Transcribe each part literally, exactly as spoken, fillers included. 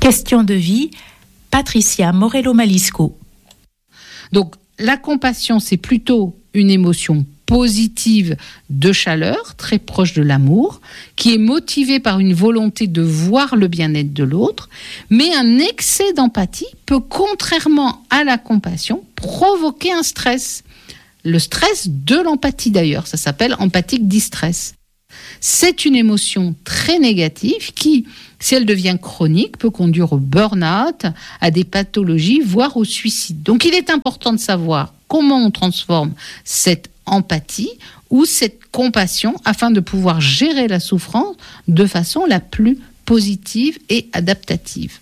Question de vie, Patricia Morello-Malisco. Donc, la compassion, c'est plutôt une émotion positive de chaleur, très proche de l'amour, qui est motivée par une volonté de voir le bien-être de l'autre, mais un excès d'empathie peut, contrairement à la compassion, provoquer un stress. Le stress de l'empathie d'ailleurs, ça s'appelle empathic distress. C'est une émotion très négative qui, si elle devient chronique, peut conduire au burn-out, à des pathologies, voire au suicide. Donc il est important de savoir comment on transforme cette empathie ou cette compassion afin de pouvoir gérer la souffrance de façon la plus positive et adaptative.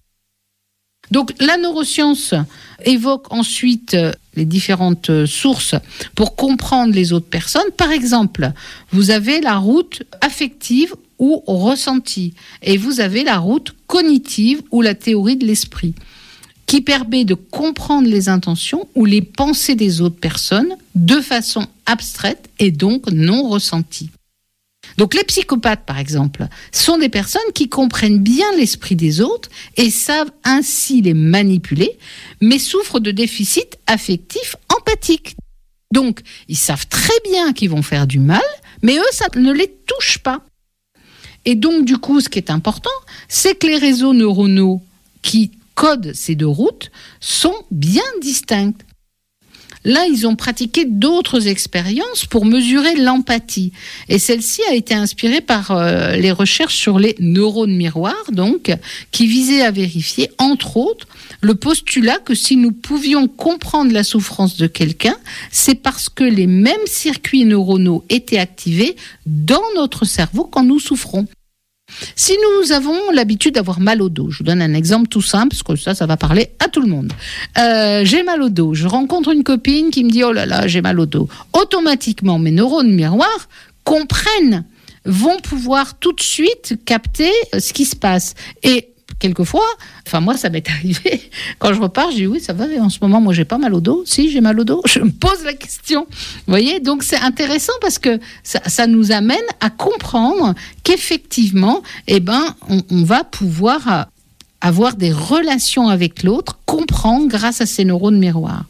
Donc la neuroscience évoque ensuite les différentes sources pour comprendre les autres personnes. Par exemple, vous avez la route affective ou ressentie et vous avez la route cognitive ou la théorie de l'esprit, qui permet de comprendre les intentions ou les pensées des autres personnes de façon abstraite et donc non ressentie. Donc les psychopathes, par exemple, sont des personnes qui comprennent bien l'esprit des autres et savent ainsi les manipuler, mais souffrent de déficits affectifs empathiques. Donc, ils savent très bien qu'ils vont faire du mal, mais eux, ça ne les touche pas. Et donc, du coup, ce qui est important, c'est que les réseaux neuronaux qui codent ces deux routes sont bien distincts. Là, ils ont pratiqué d'autres expériences pour mesurer l'empathie. Et celle-ci a été inspirée par euh, les recherches sur les neurones miroirs, donc, qui visaient à vérifier, entre autres, le postulat que si nous pouvions comprendre la souffrance de quelqu'un, c'est parce que les mêmes circuits neuronaux étaient activés dans notre cerveau quand nous souffrons. Si nous avons l'habitude d'avoir mal au dos, je vous donne un exemple tout simple, parce que ça, ça va parler à tout le monde. Euh, j'ai mal au dos, je rencontre une copine qui me dit « Oh là là, j'ai mal au dos ». Automatiquement, mes neurones miroirs comprennent, vont pouvoir tout de suite capter ce qui se passe. Et quelquefois, enfin moi ça m'est arrivé, quand je repars, je dis oui ça va, en ce moment moi j'ai pas mal au dos, si j'ai mal au dos, je me pose la question. Vous voyez, donc c'est intéressant parce que ça, ça nous amène à comprendre qu'effectivement, eh ben, on, on va pouvoir avoir des relations avec l'autre, comprendre grâce à ces neurones miroirs.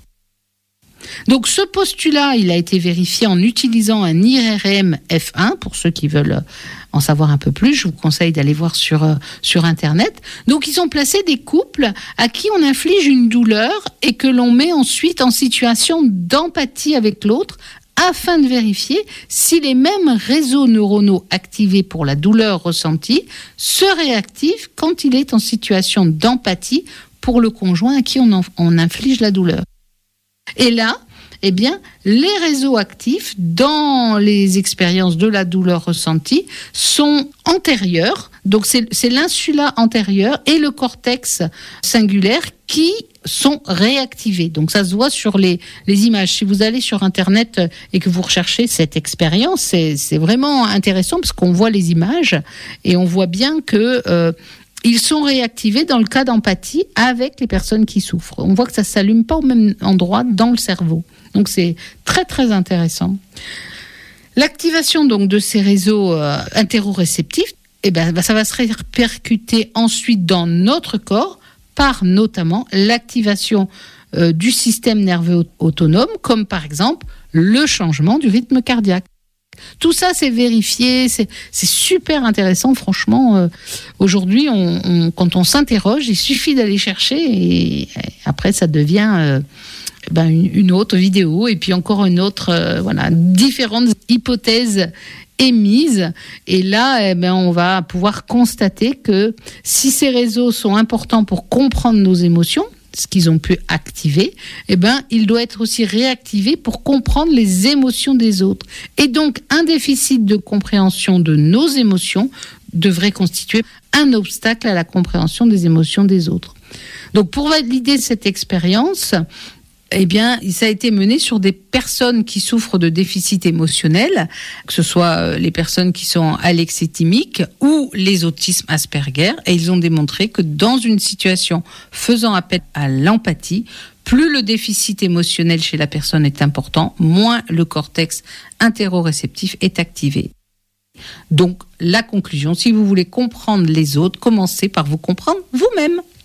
Donc ce postulat, il a été vérifié en utilisant un I R M F un, pour ceux qui veulent en savoir un peu plus, je vous conseille d'aller voir sur, euh, sur Internet. Donc ils ont placé des couples à qui on inflige une douleur et que l'on met ensuite en situation d'empathie avec l'autre afin de vérifier si les mêmes réseaux neuronaux activés pour la douleur ressentie se réactivent quand il est en situation d'empathie pour le conjoint à qui on, en, on inflige la douleur. Et là, eh bien, les réseaux actifs dans les expériences de la douleur ressentie sont antérieurs. Donc, c'est, c'est l'insula antérieure et le cortex singulaire qui sont réactivés. Donc, ça se voit sur les, les images. Si vous allez sur Internet et que vous recherchez cette expérience, c'est, c'est vraiment intéressant parce qu'on voit les images et on voit bien que euh, ils sont réactivés dans le cas d'empathie avec les personnes qui souffrent. On voit que ça ne s'allume pas au même endroit dans le cerveau. Donc, c'est très, très intéressant. L'activation donc, de ces réseaux euh, interoréceptifs, eh ben, ça va se répercuter ensuite dans notre corps par notamment l'activation euh, du système nerveux autonome, comme par exemple le changement du rythme cardiaque. Tout ça, c'est vérifié, c'est, c'est super intéressant. Franchement, euh, aujourd'hui, on, on, quand on s'interroge, il suffit d'aller chercher et, et après, ça devient euh, ben, une, une autre vidéo et puis encore une autre, euh, voilà, différentes hypothèses émises. Et là, eh ben, on va pouvoir constater que si ces réseaux sont importants pour comprendre nos émotions, ce qu'ils ont pu activer, eh ben, il doit être aussi réactivé pour comprendre les émotions des autres. Et donc, un déficit de compréhension de nos émotions devrait constituer un obstacle à la compréhension des émotions des autres. Donc, pour valider cette expérience, eh bien, ça a été mené sur des personnes qui souffrent de déficit émotionnel, que ce soit les personnes qui sont alexithymiques ou les autismes Asperger, et ils ont démontré que dans une situation faisant appel à l'empathie, plus le déficit émotionnel chez la personne est important, moins le cortex interoréceptif est activé. Donc, la conclusion, si vous voulez comprendre les autres, commencez par vous comprendre vous-même.